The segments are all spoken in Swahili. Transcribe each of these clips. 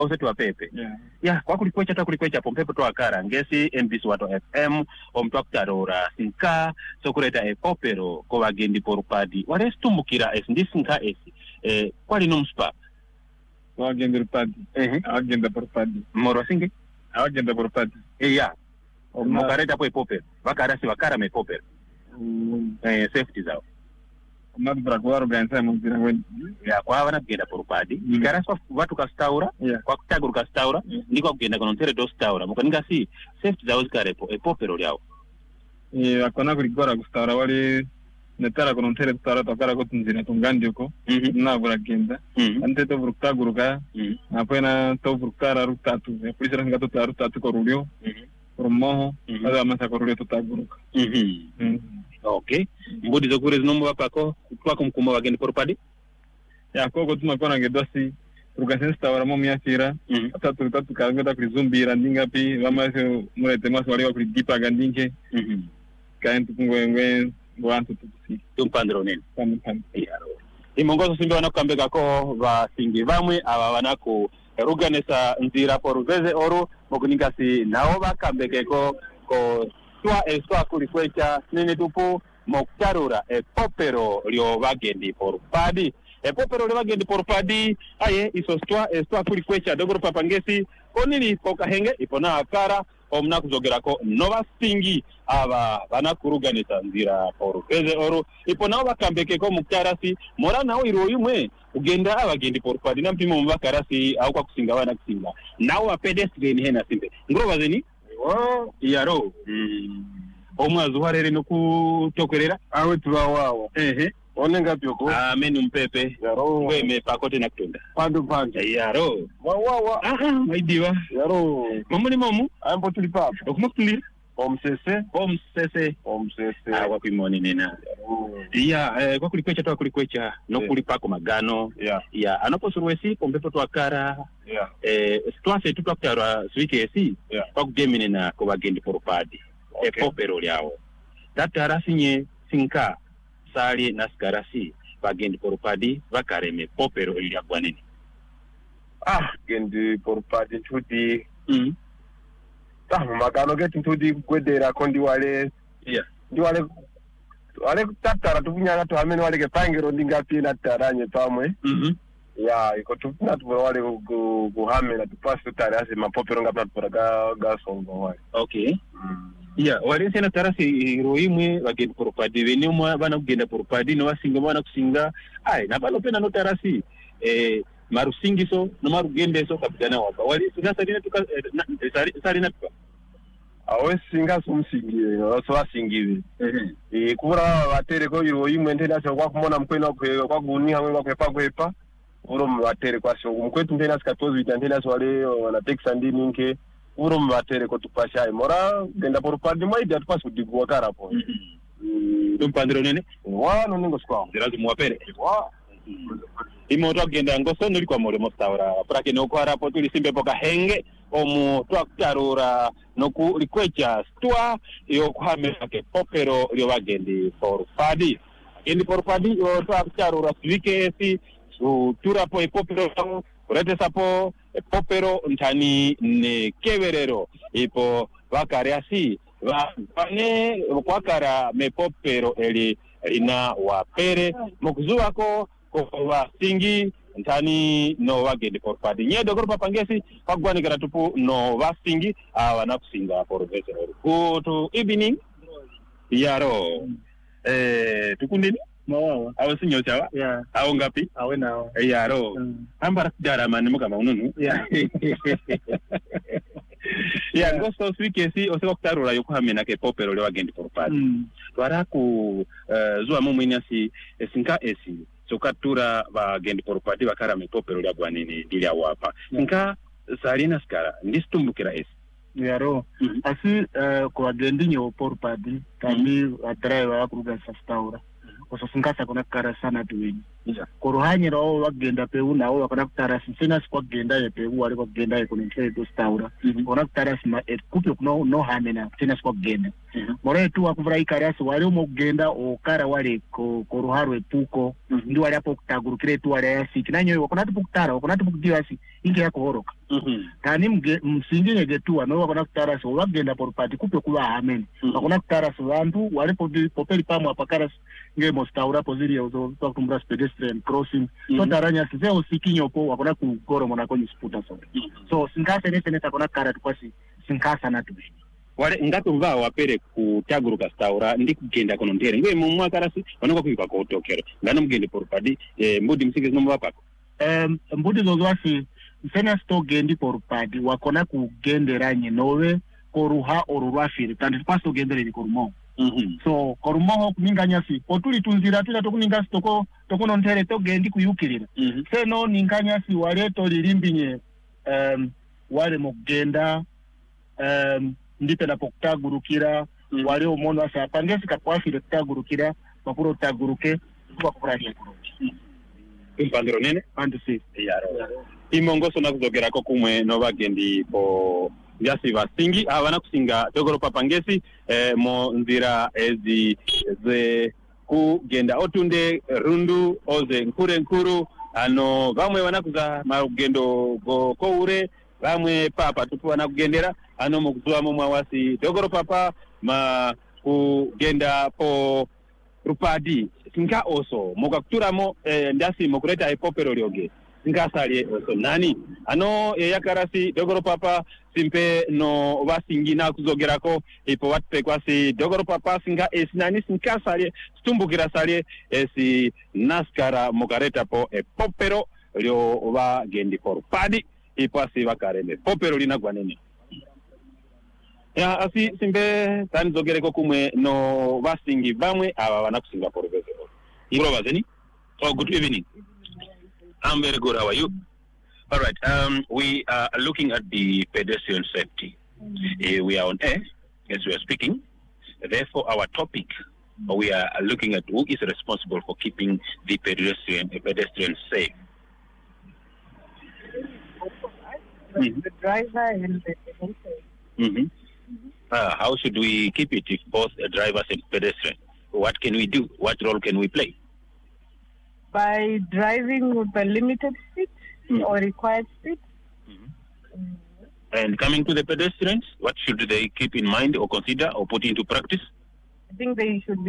ose tu apepe ya kwa kulikwecha ta kulikwecha pompepo to akara ngesi MBC wato FM omtu akutarora sinka sokureta epopero ko bagendi porupadi warestumbukira ndisinka esi kwali nomspa wagenda porupadi agenda porupadi moro singe agenda porupadi ya mokareta po epopero bakarasi bakara me popero safety zao Not Braguaro Gansa Muntin ya kwa wana kugenda porupadi ikaraswa watu kastaura kwa kutaguru kastaura ndiko kugenda konontere do staura mukaninga si safety zao zikarepo epopero lyao akona kurigora gustaura wali netara konontere staura tokara kutunzina tungandi uko na buragenda ante to burutaguruka apena to burukara rutatu polisi ranga to rutatu korulio promo ada masa korulio to taguruka okay mbudi zokure zinombo bapako twako mkumba wageni porupadi ya koko tumakona ngedosi tukasensta wala momi asira atatu tatu kangeta kuzumbira ndingapi bamaze murete maso wali wakudipa gandinje kaentu kungwengwe ngwantu tukusi tumpandro nene yaro imongozo simbe wanakambeka ko basingi bamwe aba banako ruganesa nzira poruveze oru mokuningasi nao bakambeke ko twa kulikwecha nene tupo mokutarura epopero lyo bagendi porupadi epopero lyo bagendi porupadi aye iso twa kulikwecha dogoro papangesi onili pokahenge ipona akara omna kuzogerako nova singi aba banakuruganisa nzira poruveze oru ipona bakambeke ko mukarasi morana oiro yimwe ugenda abagendi porupadi nampimo mbakarasi au kwa kusinga wana kusinga nawo pedestrian hena simbe ngoroba zeni yaro omwazi warere nokutokerera awe tuwawawo onenga pyoko ameni mpepe yaro weme pakote nakutunda pandu yaro wawawa maidiwa yaro mamuni momu ambo tulipapa okumakutulira omsese awa kuimoni nena ya kwa kulikwecha twa kulikwecha nokulipako magano ya anoposurwesi pompepo twakara twase tutwakutarwa swikesi kwa kugemine na ko bagendi porupadi epopero lyao tatarasinye sinka sali naskarasi bagendi porupadi bakareme popero lya kwanini gendi porupadi chuti magano getu ntudi kwedera kondi wale wale tatara tukunyanga to amene wale kepangiro ndingapi na taranye pamwe ya iko tupina tu wale kuhamela tupasi tutare ase mapopero ngapa tupora gasongo wale okay ya wale sena tarasi roimwe bagendi porupadi venimwa bana kugenda porupadi no basinga bana kusinga ai na balo pena no tarasi marusingiso no marugendeso kapitana wapa wali sinasa dina tuka sarina tuka awe singa sumsingiwe so asingiwe kura batere ko yiro imwe ndenda so kwa kumona mkwena kwa gunia hamwe kwa kwepa uro mwatere kwa so mkwetu ndenda sikatozi vitandela so wale wana Texas ndini nke uro mwatere ko tupashaye mora genda porupadi maidi atupasi kudigwa karapo tumpandiro nene no ningo skwa zirazi mwapere imoto agenda ngoso nuri kwa more mostaura prake no kwa rapo tuli simbe poka henge omu twakutarura noku likwecha twa yo kuhamela ke popero lyo bagendi porupadi gendi porupadi yo twakutarura swike si tura po popero kurete sapo popero ntani ne keverero ipo bakariasi bane kwakara me popero eli ina wapere mukuzuwako ko singi ntani no bagendi porupadi nyedo goro papangesi pagwani gara tupu no basingi awana kusinga poruveze good evening yaro tukundini mawawa awo sinyo chawa awo ngapi awe nao yaro ambara kudara mani mukama ununu ya ngoso swikesi oseko kutarura yokuhamena ke popero le bagendi porupadi twara ku zuwa mumwinyasi esinka esi sokatura bagendi porupadi bakara mepopero lya gwanini dilya wapa nka salina skara ndistumbukira esi yaro asi ko bagendi nyo porupadi kami driver akuruga sastaura oso sinkasa kona kara sana tuweni Koruhanyira o wagenda peu nawo wakana kutarasi sina sikwagenda yepeu wali kwagenda yekunentere dostaura ona kutarasi ma kupe no hamena sina sikwagenda more tu wakuvura ikarasi wali umogenda okara wale koruharu epuko ndi wali apo kutagurukire tu wali yasiki nanyo wakona tipukutara wakona tipukudiwasi inge yako horoka tani msingi ngetua no wakona kutarasi wagenda porpati kupe kuwa hamena wakona kutarasi wantu wali popeli pamu apakarasi nge mostaura poziri ya uzo kumbra pedestrian crossing so taranya sio sikinyo po wakona kugoro mona kwenye sputa so sinkasa nese kona kara tukwasi sinkasa natu wale ngato mva wapere kutaguruka staura ndi kugenda kono ndere ngwe mu mwakarasi wanoko kuipa ko tokero ngano mgende porpadi mbudi msike zino mwapako mbudi zozwasi sena stogendi porpadi wakona kugenderanye nowe koruha orurwafiri kandi kwasto gendere korumo so korumo kuninganyasi potuli tunzira tula tokuninga stoko tokono ntere togendi kuyukirira seno ninganyasi wale to lilimbinye wale mugenda ndipe na pokutagurukira wale umono asa pangesi kapwafire kutagurukira makuro taguruke kwa kufurahia kuruki impandiro nene andisi imongoso nakuzogera ko kumwe no bagendi po yasi basingi abana kusinga dogoro papangesi mo nzira ezi ze kugenda otunde rundu oze nkuru ano bamwe banakuza magendo go koure bamwe papa tupu banakugendera ano mukuzwa mu mwawasi dogoro papa ma kugenda po rupadi singa oso mukakuturamo ndasi mukureta epopero lyoge singa sali oso nani ano yakarasi dogoro papa simpe no basingi na kuzogerako ipo watpe kwasi dogoro papa singa esinani singa sali stumbukira sali esi naskara mukareta po epopero lyo bagendi po rupadi ipo asi bakareme popero linagwanene ya asi simbe tani zogereko kumwe no basingi bamwe aba banakusinga por vezero iro bazeni. Oh, good evening. I'm very good. How are you? All right. We are looking at the pedestrian safety. We are on air as we are speaking. Therefore, our topic, we are looking at who is responsible for keeping the pedestrians safe. The driver and the pedestrian. How should we keep it if both drivers and pedestrians? What can we do? What role can we play? By driving with a limited speed or required speed. And coming to the pedestrians, what should they keep in mind or consider or put into practice? I think they should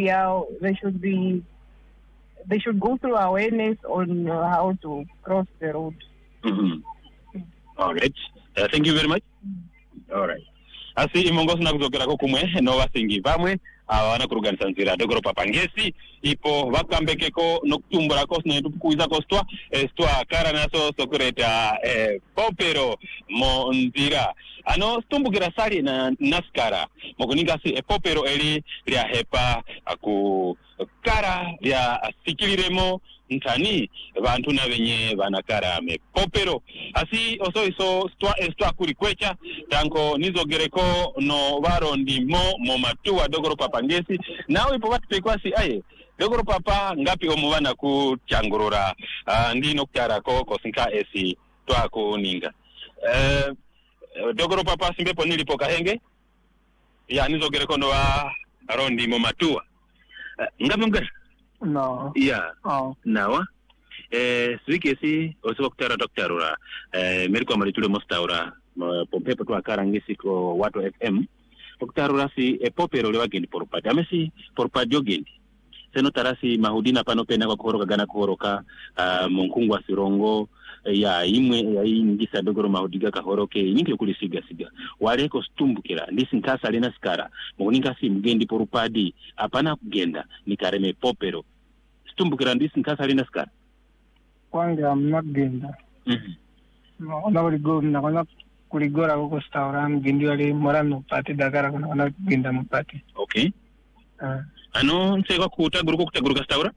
go through awareness on how to cross the road. All right. Thank you very much. All right. Asi imongoso na kuzogerako kumwe no basingi bamwe abana kuruganisa nzira dogoro papangesi ipo bakambekeko no kutumbura ko sino tukuiza ko stwa kara naso sokureta popero mo nzira ano stumbugira sali na naskara mokuninga si popero eli lya hepa aku kara lya sikiliremo ntani bantu na benye banakara me popero asi oso iso stwa kuri kwecha tanko nizogereko no barondi mo matuwa dogoro papangesi nawe ipo batu pekwasi aye dogoro papa ngapi omubana ku cyangurura ndino kutyara ko sinka esi twako ninga dogoro papa simbepo nilipo kahenge ya nizogereko no barondi mo matuwa ngapi mgara no yeah nawa swikesi oso kutyara doktarura meriko amaritulo mostaura pompepo twakarangisi ko watu FM okutarura si popero le wagendi porpadi amesi porpadi ogendi seno tarasi mahudina pano pena kwa kuhoroka gana kuhoroka munkungwa sirongo ya imwe ya ingisa dogoro mahudiga kahoroke nyingi kulisiga siga waleko stumbukira ndisi nkasa lena skara mukuninga si mgendi porpadi apana kugenda nikareme popero stumbukira ndisi nkasa lena skara kwanga magenda no nabaligo nakona kuligora ko restaurant mgendi wale morano pati dagara kuna genda mupati. Okay. Ano nsego kutaguru restaurant?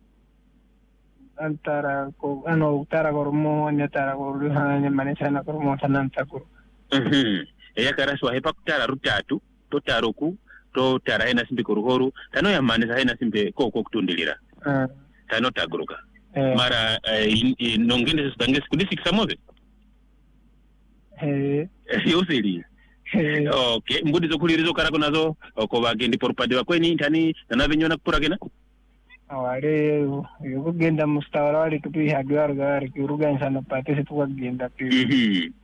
Antara ko utara gormo nyatara ko ruhanya manesa na gormo tananta ko. Ya karaswa hepa kutara rutatu to taroku to tara ena simbe kuruhoru tano ya manesa ena simbe ko kutundilira. Tano taguruka. mara nongende sitange sikudi siksamobe yoseli okay mbudi zokulirizo karako nazo ko bagendi porpade bakweni ntani nanabenyona kupurakena awale yokugenda mustawara wali tupi hagwar gar kiruga insana pate se tukagenda